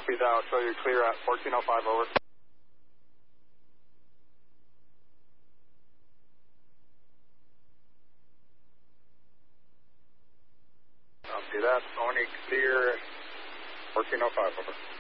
Copy that. I'll show you clear at 1405, over. Copy that. Sony clear 1405, over.